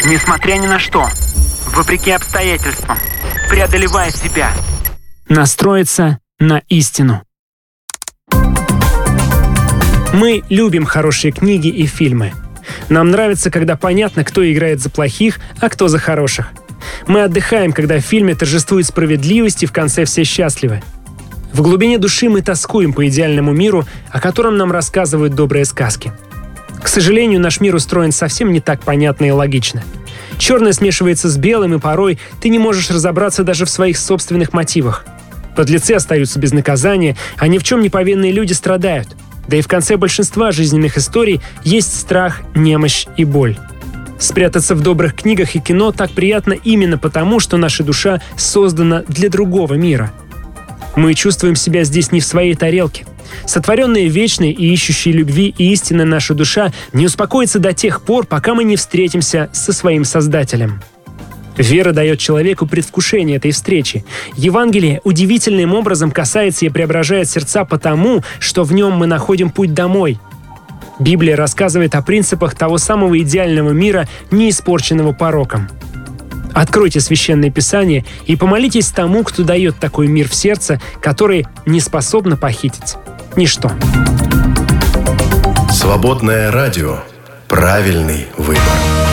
Несмотря ни на что, вопреки обстоятельствам, преодолевая себя. Настроиться на истину. Мы любим хорошие книги и фильмы. Нам нравится, когда понятно, кто играет за плохих, а кто за хороших. Мы отдыхаем, когда в фильме торжествует справедливость и в конце все счастливы. В глубине души мы тоскуем по идеальному миру, о котором нам рассказывают добрые сказки. К сожалению, наш мир устроен совсем не так понятно и логично. Черное смешивается с белым, и порой ты не можешь разобраться даже в своих собственных мотивах. Подлецы остаются без наказания, а ни в чем не повинные люди страдают. Да и в конце большинства жизненных историй есть страх, немощь и боль. Спрятаться в добрых книгах и кино так приятно именно потому, что наша душа создана для другого мира. Мы чувствуем себя здесь не в своей тарелке. Сотворенная вечной и ищущей любви и истины наша душа не успокоится до тех пор, пока мы не встретимся со своим Создателем. Вера дает человеку предвкушение этой встречи. Евангелие удивительным образом касается и преображает сердца потому, что в нем мы находим путь домой. Библия рассказывает о принципах того самого идеального мира, не испорченного пороком. Откройте Священное Писание и помолитесь тому, кто дает такой мир в сердце, который не способно похитить ничто. Свободное радио. Правильный выбор.